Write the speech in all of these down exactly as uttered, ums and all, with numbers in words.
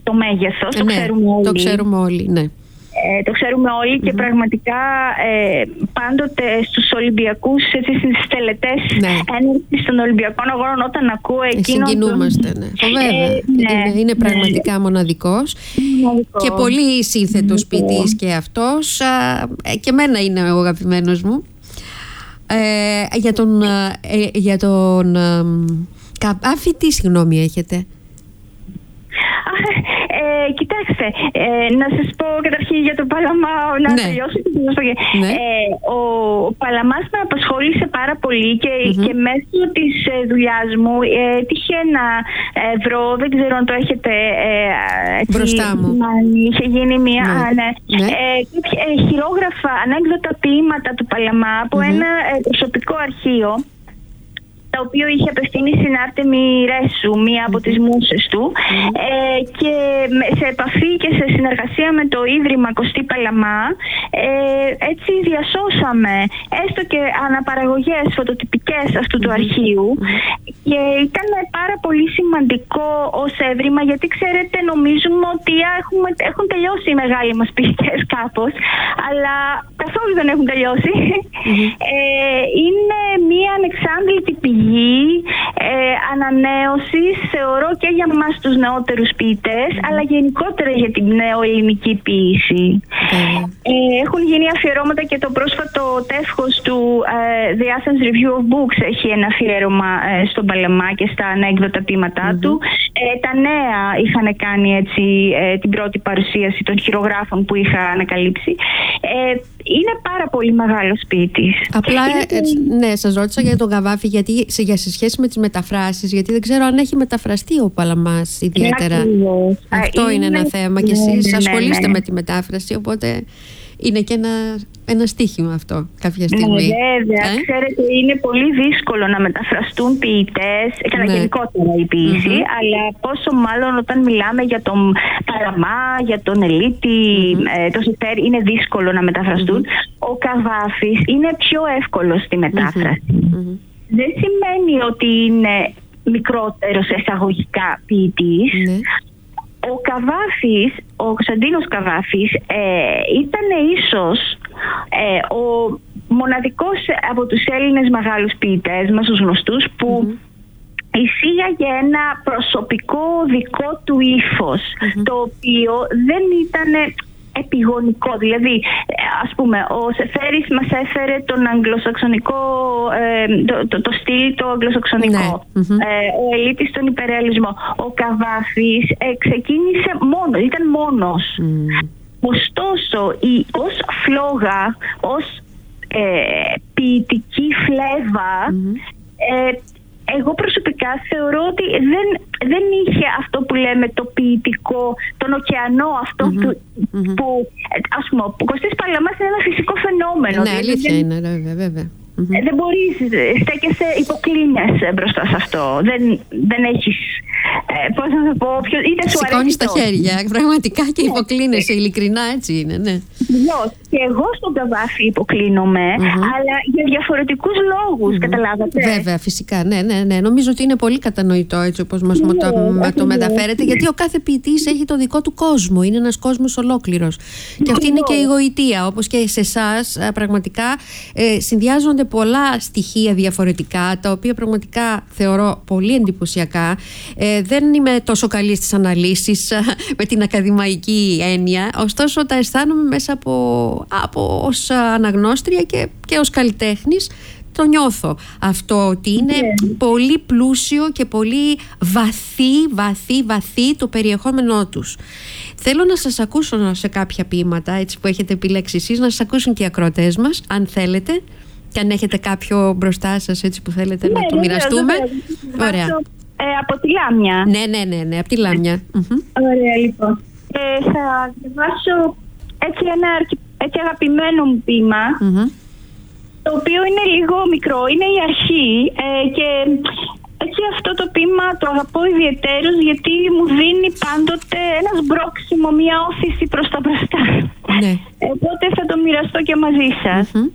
το μέγεθος, Ε, το ναι, ξέρουμε όλοι. Το ξέρουμε όλοι, ναι. Ε, το ξέρουμε όλοι και mm-hmm. πραγματικά ε, πάντοτε στους Ολυμπιακούς, έτσι, στις τελετές ναι. έναρξης των Ολυμπιακών Αγώνων, όταν ακούω εκείνο. Συγκινούμαστε, ναι. Το βέβαια. Ε, ναι, είναι, είναι πραγματικά ναι. μοναδικός. Μοναδικό. Και πολύ σύνθετος ποιητής και αυτός. Α, και εμένα είναι ο αγαπημένος μου. Ε, για τον, ε, για τον ε, Καβάφη, τι συγγνώμη έχετε? Ε, κοιτάξτε, ε, να σας πω καταρχήν για τον Παλαμά, να ναι. τελειώσω. Ναι. Ε, ο, ο Παλαμάς με απασχόλησε πάρα πολύ και, mm-hmm. και μέσω της ε, δουλειάς μου ε, τύχε να ε, βρω, δεν ξέρω αν το έχετε ε, μπροστά μου. Είχε γίνει μια ναι. Α, ναι. Ναι. Ε, ε, χειρόγραφα, ανέκδοτα ποίηματα του Παλαμά από mm-hmm. ένα ε, προσωπικό αρχείο, το οποίο είχε απευθύνει στην Άρτεμη Ρέσου, μία από τις μούσες του, mm. ε, και σε επαφή και σε συνεργασία με το Ίδρυμα Κωστή Παλαμά, ε, έτσι διασώσαμε έστω και αναπαραγωγές φωτοτυπικές αυτού του αρχείου, mm. και ήταν πάρα πολύ σημαντικό ως έβριμα, γιατί ξέρετε, νομίζουμε ότι έχουμε, έχουν τελειώσει οι μεγάλοι μας ποιητές κάπως, αλλά καθόλου δεν έχουν τελειώσει. Mm. Ε, είναι μία ανεξάντλητη πηγή Ε, ανανέωσης, θεωρώ, και για μας τους νεότερους ποιητές, mm. αλλά γενικότερα για την νεοελληνική ποίηση. Mm. Ε, έχουν γίνει αφιερώματα και το πρόσφατο τεύχος του ε, The Athens Review of Books έχει ένα αφιέρωμα ε, στον Παλαμά και στα ανέκδοτα ποίηματά mm. του. Ε, τα νέα είχαν κάνει έτσι ε, την πρώτη παρουσίαση των χειρογράφων που είχα ανακαλύψει. Ε, είναι πάρα πολύ μεγάλος ποιητής. Απλά, είναι... ε, ναι, σας ρώτησα για τον Καβάφη, γιατί σε, για σε σχέση με τις μεταφράσεις, γιατί δεν ξέρω αν έχει μεταφραστεί ο Παλαμάς ιδιαίτερα. Ακριβώς. Αυτό είναι, είναι ένα θέμα, και ναι, εσείς ναι, ασχολείστε ναι, ναι. με τη μετάφραση, οπότε είναι και ένα, ένα στίχημα αυτό κάποια στιγμή. Ναι, βέβαια. Ε? Ξέρετε, είναι πολύ δύσκολο να μεταφραστούν ποιητές, κατά ναι. γενικότερα η ποίηση, mm-hmm. αλλά πόσο μάλλον όταν μιλάμε για τον Παλαμά, για τον Ελίτη, mm-hmm. ε, το Σεφέρ, είναι δύσκολο να μεταφραστούν. Mm-hmm. Ο Καβάφης είναι πιο εύκολος στη μετάφραση. Mm-hmm. Δεν σημαίνει ότι είναι μικρότερος εισαγωγικά ποιητής. Mm-hmm. Ο Καβάφης, ο Κωνσταντίνος Καβάφης, ε, ήταν ίσως ε, ο μοναδικός από τους Έλληνες μεγάλους ποιητές μας, τους γνωστούς, που mm-hmm. εισήγαγε ένα προσωπικό δικό του ύφος, mm-hmm. το οποίο δεν ήταν επιγονικό. Δηλαδή, ας πούμε, ο Σεφέρης μας έφερε τον αγγλοσαξονικό, ε, το, το, το στυλ το αγγλοσαξονικό. Ναι. Mm-hmm. Ε, ο Ελίτης τον υπερρεαλισμό. Ο Καβάφης ε, ξεκίνησε μόνος, ήταν μόνος. Mm. Ωστόσο, η, ως φλόγα, ως ε, ποιητική φλέβα, mm-hmm. ε, εγώ προσωπικά θεωρώ ότι δεν, δεν είχε αυτό που λέμε το ποιητικό, τον ωκεανό αυτό mm-hmm. που, mm-hmm. που, ας πούμε, ο Κωστής Παλαμάς είναι ένα φυσικό φαινόμενο. Ναι, αλήθεια δεν, είναι, βέβαια, βέβαια. Mm-hmm. Δεν μπορείς, στέκεσαι, υποκλίνες μπροστά σε αυτό. Δεν, δεν έχεις, ε, πώς να το πω, ποιο, είτε σου αρέσει. Σηκώνεις τα χέρια, πραγματικά, και υποκλίνεσαι, ειλικρινά, έτσι είναι, ναι. Yes. Και εγώ στον Καβάφη υποκλίνομαι, mm-hmm. αλλά για διαφορετικούς λόγους, mm-hmm. καταλάβατε. Βέβαια, φυσικά, ναι, ναι, ναι. Νομίζω ότι είναι πολύ κατανοητό έτσι όπως μας yeah, το, yeah, το μεταφέρετε, yeah. γιατί ο κάθε ποιητής έχει το δικό του κόσμο, είναι ένας κόσμος ολόκληρος. Yeah. Και αυτή είναι και η γοητεία, όπως και σε εσάς, πραγματικά ε, συνδυάζονται πολλά στοιχεία διαφορετικά, τα οποία πραγματικά θεωρώ πολύ εντυπωσιακά. Ε, δεν είμαι τόσο καλή στις αναλύσεις με την ακαδημαϊκή έννοια, ωστόσο τα αισθάνομαι μέσα από, από ως αναγνώστρια και, και ως καλλιτέχνης. Το νιώθω αυτό, ότι είναι yeah. πολύ πλούσιο και πολύ βαθύ, βαθύ, βαθύ το περιεχόμενό τους. Θέλω να σας ακούσω σε κάποια ποίηματα, έτσι, που έχετε επιλέξει εσείς, να σας ακούσουν και οι ακροατές μας, αν θέλετε. Και αν έχετε κάποιο μπροστά σας, έτσι, που θέλετε ναι, να το μοιραστούμε. Ναι, ωραία. Ε, από τη Λάμια. Ναι, ναι, ναι, ναι, από τη Λάμια. Mm-hmm. Ωραία, λοιπόν. Ε, θα διαβάσω έτσι ένα έτσι αγαπημένο μου ποίημα, mm-hmm. το οποίο είναι λίγο μικρό, είναι η αρχή, ε, και έτσι αυτό το ποίημα το αγαπώ ιδιαιτέρως, γιατί μου δίνει πάντοτε ένα σμπρόξιμο, μια όθηση προς τα μπροστά. Ναι. Οπότε θα το μοιραστώ και μαζί σας. Mm-hmm.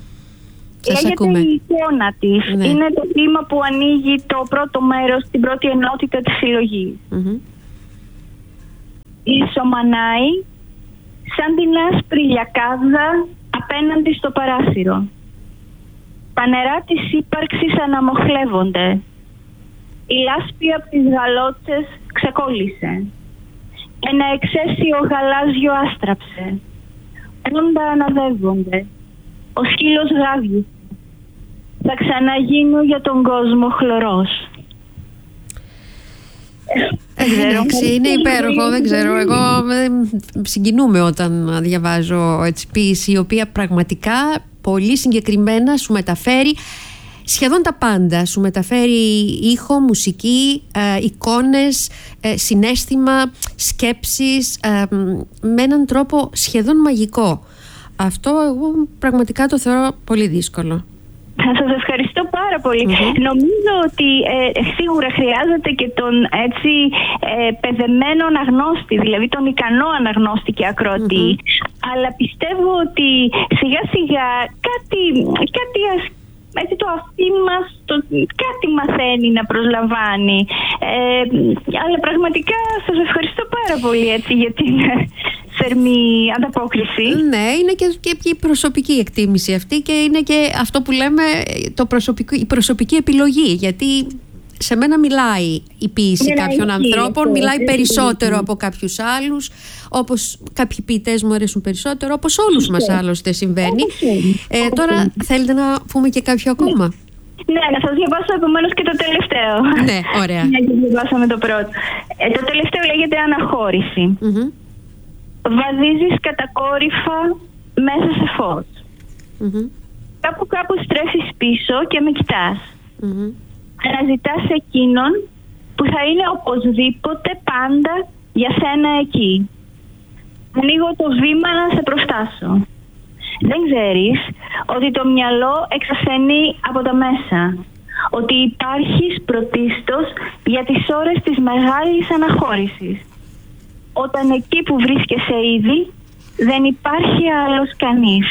Λέγεται η εικόνα της. Ναι. Είναι το ποίημα που ανοίγει το πρώτο μέρος, την πρώτη ενότητα της συλλογής. Mm-hmm. Ισομανάει σαν την άσπρη λιακάδα απέναντι στο παράθυρο. Τα νερά της ύπαρξης αναμοχλεύονται. Η λάσπη από τις γαλότσες ξεκόλλησε. Ένα εξαίσιο γαλάζιο άστραψε. Όντα αναδεύονται. Ο σκύλος γάβγει. Θα ξαναγίνω για τον κόσμο χλωρός. Εντάξει, είναι υπέροχο, δεν ξέρω. Εγώ συγκινούμαι όταν διαβάζω έτσι ποίηση, η οποία πραγματικά πολύ συγκεκριμένα σου μεταφέρει σχεδόν τα πάντα. Σου μεταφέρει ήχο, μουσική, ε, εικόνες, ε, συναίσθημα, σκέψεις, ε, με έναν τρόπο σχεδόν μαγικό. Αυτό εγώ πραγματικά το θεωρώ πολύ δύσκολο. Θα σας ευχαριστώ πάρα πολύ. Mm-hmm. Νομίζω ότι ε, σίγουρα χρειάζεται και τον έτσι ε, παιδεμένο αναγνώστη, δηλαδή τον ικανό αναγνώστη και ακροατή. Mm-hmm. Αλλά πιστεύω ότι σιγά σιγά κάτι, κάτι έτσι το αυτί μας το, κάτι μαθαίνει να προσλαμβάνει. Ε, αλλά πραγματικά σας ευχαριστώ πάρα πολύ έτσι, για την θερμή ανταπόκριση. Ναι, είναι και, και, και η προσωπική εκτίμηση αυτή και είναι και αυτό που λέμε το προσωπικό, η προσωπική επιλογή, γιατί σε μένα μιλάει η ποίηση yeah, κάποιων yeah, ανθρώπων, yeah, μιλάει yeah, περισσότερο yeah. από κάποιους άλλους, όπως κάποιοι ποιητές μου αρέσουν περισσότερο, όπως όλους yeah. μας άλλωστε συμβαίνει. Okay. Ε, okay. Τώρα θέλετε να πούμε και κάποιο ακόμα? Ναι, να σας διαβάσω επομένως και το τελευταίο. Ναι, ωραία. Ναι, και διαβάσαμε το πρώτο. Ε, το τελευταίο λέγεται Αναχώρηση. Mm-hmm. Βαδίζεις κατακόρυφα μέσα σε φως. Mm-hmm. Κάπου κάπου στρέφεις πίσω και με κοιτάς. Mm-hmm. Αναζητάς εκείνον που θα είναι οπωσδήποτε πάντα για σένα εκεί. Ανοίγω το βήμα να σε προστάσω. Δεν ξέρεις ότι το μυαλό εξασθενεί από τα μέσα. Ότι υπάρχεις πρωτίστως για τις ώρες της μεγάλης αναχώρησης. Όταν εκεί που βρίσκεσαι ήδη δεν υπάρχει άλλος κανείς.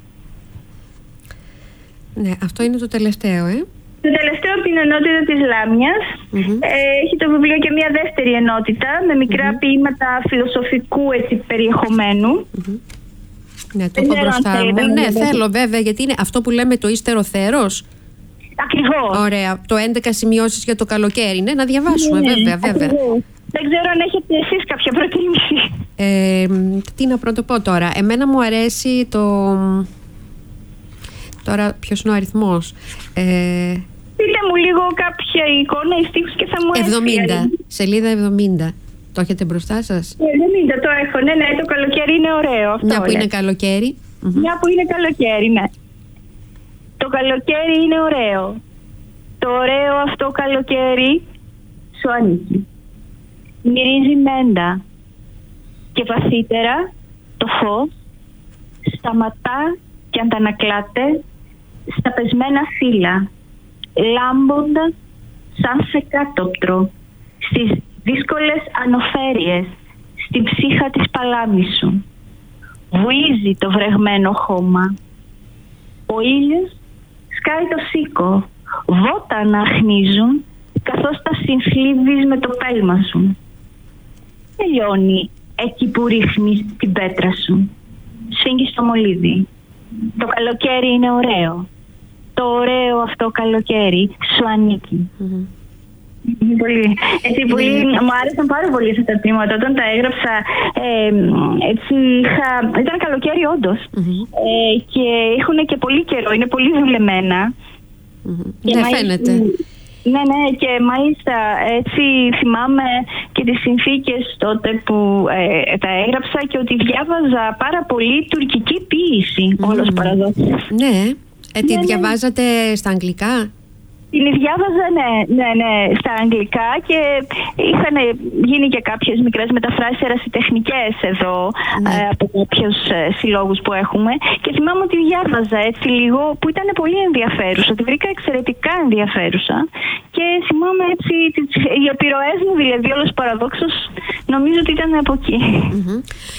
Ναι, αυτό είναι το τελευταίο, ε. Το τελευταίο από την ενότητα της Λάμιας. Mm-hmm. ε, έχει το βιβλίο και μια δεύτερη ενότητα με μικρά mm-hmm. ποίηματα φιλοσοφικού έτσι, περιεχομένου. Mm-hmm. Ναι, το έχω μπροστά μου. Ναι, ναι, θέλω βέβαια, γιατί είναι αυτό που λέμε το ύστερο θέρος. Ακριβώς. Ωραία, το έντεκα σημειώσεις για το καλοκαίρι. Ναι, να διαβάσουμε, ναι, βέβαια, βέβαια. Ακριβώς. Δεν ξέρω αν έχετε εσείς κάποια προτίμηση. Ε, τι να πρωτοπώ τώρα. Εμένα μου αρέσει το... Τώρα ποιος είναι ο αριθμός? Ε... Πείτε μου λίγο κάποια εικόνα ή στίχους και θα μου έρθει. εβδομήντα, σελίδα εβδομήντα. Το έχετε μπροστά σας? εβδομήντα το έχω, ναι, ναι, το καλοκαίρι είναι ωραίο. Αυτό Μια που είναι καλοκαίρι. Μια που είναι καλοκαίρι, ναι. Το καλοκαίρι είναι ωραίο. Το ωραίο αυτό καλοκαίρι σου ανήκει. Μυρίζει μέντα. Και βαθύτερα το φως σταματά και αντανακλάται στα πεσμένα φύλλα, λάμποντας σαν σε κάτωπτρο στις δύσκολες ανοφέρειες στην ψύχα της παλάμης σου. Βουίζει το βρεγμένο χώμα. Ο ήλιος σκάει το σίκο, βότανα αχνίζουν καθώς τα συμφλίβεις με το πέλμα σου. Τελειώνει εκεί που ρίχνεις την πέτρα σου. Σφίγγεις το μολύβι. Το καλοκαίρι είναι ωραίο. Το ωραίο αυτό καλοκαίρι σου ανήκει. Mm-hmm. Πολύ. Έτσι, πολύ, mm-hmm. Μου άρεσαν πάρα πολύ αυτά τα τμήματα. Όταν τα έγραψα, ε, έτσι, είχα, ήταν καλοκαίρι όντως. Mm-hmm. Ε, και έχουν και πολύ καιρό. Είναι πολύ δουλεμένα. Mm-hmm. Δεν φαίνεται. Ναι, ναι, και μάλιστα έτσι θυμάμαι και τις συνθήκες τότε που ε, τα έγραψα και ότι διάβαζα πάρα πολύ τουρκική ποίηση, mm. όλος παραδόξως. Ναι, ε, τη ναι, διαβάζατε ναι. στα αγγλικά? Την διάβαζα, ναι, ναι, ναι, στα αγγλικά και είχαν γίνει και κάποιες μικρές μεταφράσεις ερασιτεχνικές εδώ ναι. ε, από κάποιους ε, συλλόγους που έχουμε και θυμάμαι ότι διάβαζα έτσι λίγο που ήταν πολύ ενδιαφέρουσα, τη βρήκα εξαιρετικά ενδιαφέρουσα και θυμάμαι έτσι τις, οι επιρροές μου δηλαδή όλος παραδόξως νομίζω ότι ήταν από εκεί. Mm-hmm.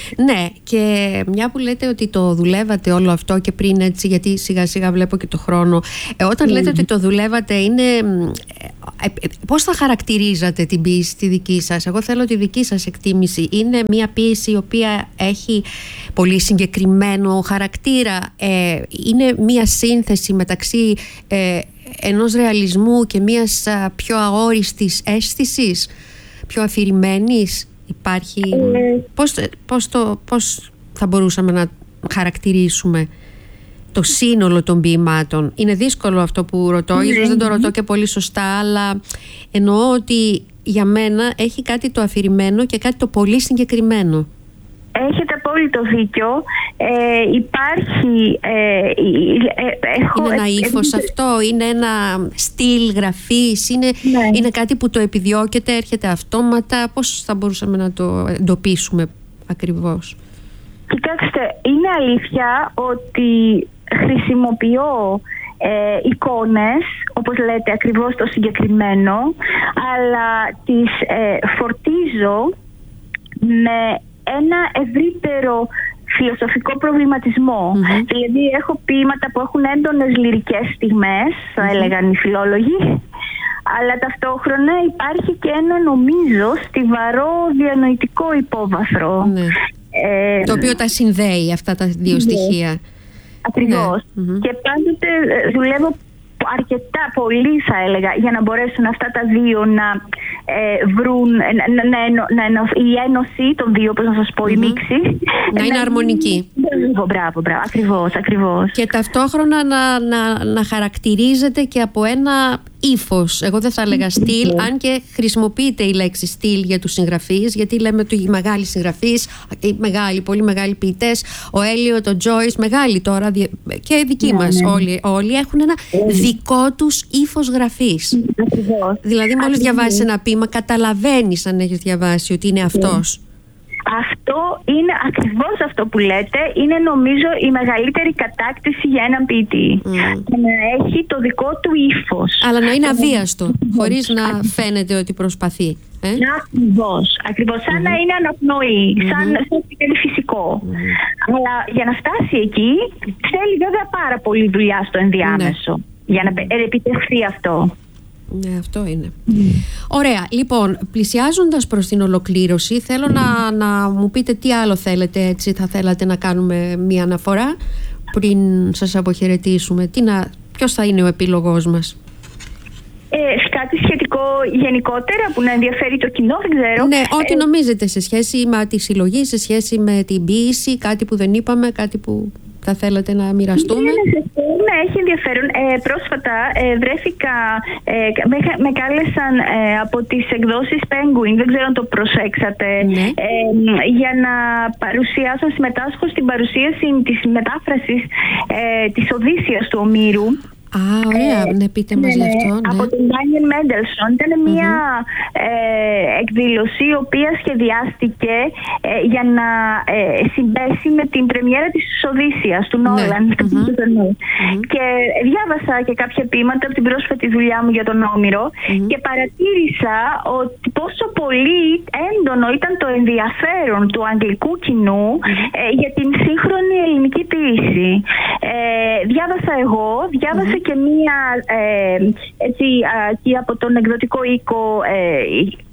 Ναι, και μια που λέτε ότι το δουλεύατε όλο αυτό και πριν, έτσι, γιατί σιγά σιγά βλέπω και το χρόνο, ε, όταν mm. λέτε ότι το δουλεύατε, είναι ε, ε, πώς θα χαρακτηρίζατε την ποίηση τη δική σας? Εγώ θέλω τη δική σας εκτίμηση. Είναι μια ποίηση η οποία έχει πολύ συγκεκριμένο χαρακτήρα, ε, είναι μια σύνθεση μεταξύ ε, ενός ρεαλισμού και μιας α, πιο αόριστης αίσθησης, πιο αφηρημένης? Υπάρχει... Mm. Πώς, πώς, το, πώς θα μπορούσαμε να χαρακτηρίσουμε το σύνολο των ποιημάτων? Είναι δύσκολο αυτό που ρωτώ, mm. ίσως δεν το ρωτώ και πολύ σωστά, αλλά εννοώ ότι για μένα έχει κάτι το αφηρημένο και κάτι το πολύ συγκεκριμένο. Έχετε απόλυτο δίκιο. Ε, υπάρχει... Ε, ε, έχω, είναι ένα ύφος ε, ε, αυτό, είναι ένα στυλ γραφής, είναι, ναι. είναι κάτι που το επιδιώκεται, έρχεται αυτόματα? Πώς θα μπορούσαμε να το εντοπίσουμε ακριβώς? Κοιτάξτε, είναι αλήθεια ότι χρησιμοποιώ ε, εικόνες, όπως λέτε ακριβώς το συγκεκριμένο, αλλά τις ε, φορτίζω με ένα ευρύτερο φιλοσοφικό προβληματισμό. Mm-hmm. Δηλαδή έχω ποίηματα που έχουν έντονες λυρικές στιγμές, θα mm-hmm. έλεγαν οι φιλόλογοι, αλλά ταυτόχρονα υπάρχει και ένα, νομίζω, στιβαρό διανοητικό υπόβαθρο. Mm-hmm. Ε, το οποίο τα συνδέει αυτά τα δύο mm-hmm. στοιχεία. Ακριβώς. Mm-hmm. Και πάντοτε δουλεύω αρκετά πολύ, θα έλεγα, για να μπορέσουν αυτά τα δύο να ε, βρουν να, να, να, να, η ένωση των δύο, πώς να σας πω, mm-hmm. η μίξη να είναι να, αρμονική. Μπράβο, μπράβο, μπράβο, ακριβώς, ακριβώς. Και ταυτόχρονα να, να, να χαρακτηρίζεται και από ένα ύφος. Εγώ δεν θα έλεγα στυλ, mm-hmm. αν και χρησιμοποιείται η λέξη στυλ για τους συγγραφείς, γιατί λέμε ότι οι μεγάλοι συγγραφείς, οι μεγάλοι, πολύ μεγάλοι ποιητές, ο Έλιοτ, ο Τζόις, μεγάλοι τώρα και οι δικοί yeah, μας yeah. όλοι, όλοι έχουν ένα yeah. δικό τους ύφος γραφής. Mm-hmm. Δηλαδή μόλις mm-hmm. διαβάσεις ένα ποίημα, καταλαβαίνεις, αν έχεις διαβάσει, ότι είναι αυτός. Yeah. Αυτό είναι ακριβώς αυτό που λέτε. Είναι, νομίζω, η μεγαλύτερη κατάκτηση για έναν ποιητή. Mm. Να έχει το δικό του ύφος. Αλλά να είναι αβίαστο, χωρίς να φαίνεται ότι προσπαθεί. Ε? Ακριβώς. Ακριβώς. Σαν mm. να είναι αναπνοή. Mm. Σαν να είναι φυσικό. Mm. Αλλά για να φτάσει εκεί, θέλει βέβαια πάρα πολύ δουλειά στο ενδιάμεσο. Mm. Για να επιτευχθεί αυτό. Ναι, αυτό είναι. Mm. Ωραία. Λοιπόν, πλησιάζοντας προς την ολοκλήρωση, θέλω να, να μου πείτε τι άλλο θέλετε, έτσι θα θέλατε να κάνουμε μία αναφορά πριν σας αποχαιρετήσουμε. Τι να, ποιος θα είναι ο επίλογός μας? Ε, κάτι σχετικό γενικότερα που να ενδιαφέρει το κοινό, δεν ξέρω. Ναι, ό,τι ε, νομίζετε σε σχέση με τη συλλογή, σε σχέση με την ποίηση, κάτι που δεν είπαμε, κάτι που θα θέλατε να μοιραστούμε. Ναι, έχει ενδιαφέρον. Ε, πρόσφατα ε, βρέθηκα, ε, με, με κάλεσαν ε, από τις εκδόσεις Penguin, δεν ξέρω αν το προσέξατε, ναι. ε, για να παρουσιάσω, να συμμετάσχω στην παρουσίαση της μετάφρασης ε, της Οδύσσειας του Ομήρου. Α, ωραία, ε, ναι, πείτε μας ναι, γι' αυτό. Ναι. Από τον Ντάνιελ Μέντελσον. Ήταν mm-hmm. μια ε, εκδήλωση η οποία σχεδιάστηκε ε, για να ε, συμπέσει με την πρεμιέρα της Οδύσσειας του Νόλαν. Ναι. Mm-hmm. Mm-hmm. Και διάβασα και κάποια ποίηματα από την πρόσφατη δουλειά μου για τον Όμηρο mm-hmm. και παρατήρησα ότι πόσο πολύ έντονο ήταν το ενδιαφέρον του αγγλικού κοινού mm-hmm. ε, για την σύγχρονη ελληνική ποίηση. Ε, διάβασα εγώ, διάβασα mm-hmm. και μία ε, έτσι, εκεί από τον εκδοτικό οίκο ε,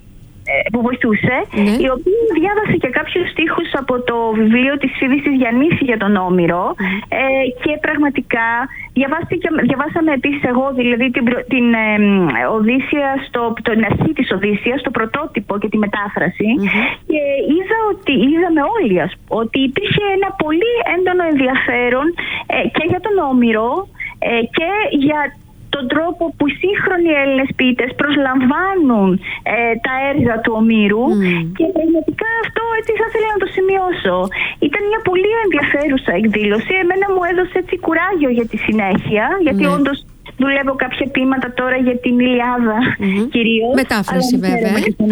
που βοηθούσε, ναι. η οποία διάβασε και κάποιους στίχους από το βιβλίο της Φίβης της Γιαννήση για τον Όμηρο mm. ε, και πραγματικά διαβάσαμε επίσης εγώ δηλαδή την, την ε, Οδύσσεια, στο, την αρχή της Οδύσσειας, το πρωτότυπο και τη μετάφραση mm-hmm. και είδα ότι, είδαμε όλοι ας, ότι υπήρχε ένα πολύ έντονο ενδιαφέρον ε, και για τον Όμηρο ε, και για τον τρόπο που οι σύγχρονοι Έλληνες ποιητές προσλαμβάνουν ε, τα έργα του Ομήρου mm. και πραγματικά αυτό έτσι θα ήθελα να το σημειώσω. Ήταν μια πολύ ενδιαφέρουσα εκδήλωση. Εμένα μου έδωσε έτσι κουράγιο για τη συνέχεια, γιατί mm. όντως δουλεύω κάποια ποίηματα τώρα για την Ιλιάδα mm-hmm. κυρίως. Μετάφραση βέβαια.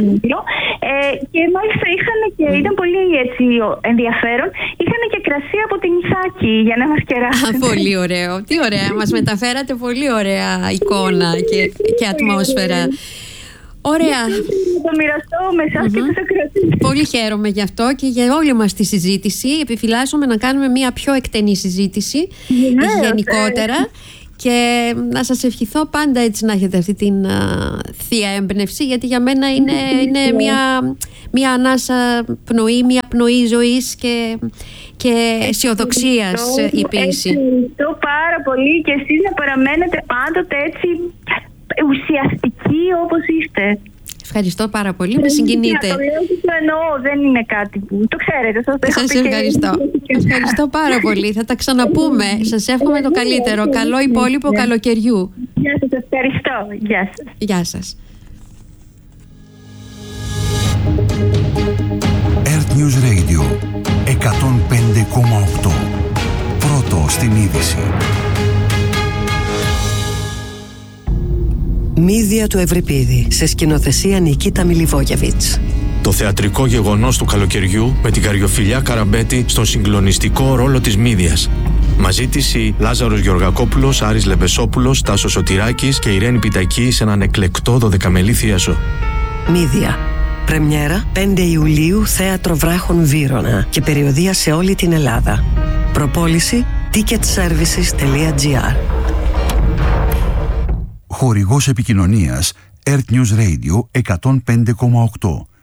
Ε, και μάλιστα είχαν και, mm. ήταν πολύ έτσι ενδιαφέρον, είχαν και κρασί από την Ιθάκη για να μας κεράσουν. Πολύ ωραίο. Τι ωραία. Μας μεταφέρατε πολύ ωραία εικόνα και, και ατμόσφαιρα. Ωραία. Το μοιραστώ με εσάς mm-hmm. και τους ακροατές. Πολύ χαίρομαι γι' αυτό και για όλη μας τη συζήτηση. Επιφυλάσσομαι να κάνουμε μια πιο εκτενή συζήτηση yeah, γενικότερα. Okay. Και να σας ευχηθώ πάντα έτσι να έχετε αυτή την α, θεία έμπνευση, γιατί για μένα είναι, είναι μια, μια ανάσα πνοή, μια πνοή ζωής και, και αισιοδοξίας η ποίηση. Ευχαριστώ πάρα πολύ και εσείς να παραμένετε πάντοτε έτσι ουσιαστικοί όπως είστε. Ευχαριστώ πάρα πολύ, με συγκινείτε. Το λέω και το εννοώ, δεν είναι κάτι που το ξέρετε. Σας ευχαριστώ. Ευχαριστώ πάρα πολύ. Θα τα ξαναπούμε. Σας εύχομαι το καλύτερο. Καλό υπόλοιπο καλοκαιριού. Γεια σας, ευχαριστώ. Γεια σας. Γεια σας. Earth News Radio εκατόν πέντε κόμμα οκτώ. Πρώτο στην είδηση. Μύδια του Ευρυπίδη, σε σκηνοθεσία Νικίτα Μιλιβόγεβιτς. Το θεατρικό γεγονός του καλοκαιριού με την Καριοφιλιά Καραμπέτη στον συγκλονιστικό ρόλο της Μύδιας. Μαζί της η Λάζαρος Γεωργακόπουλος, Άρης Λεμπεσόπουλος, Τάσος Σωτηράκης και Ιρένη Πιτακή σε έναν εκλεκτό δωδεκαμελή θίασο. Μύδια. Πρεμιέρα πέντε Ιουλίου, Θέατρο Βράχων Βύρωνα και περιοδεία σε όλη την Ελλάδα. Προπόληση ticket services τελεία gr. Χορηγός επικοινωνίας Earth News Radio εκατόν πέντε κόμμα οκτώ.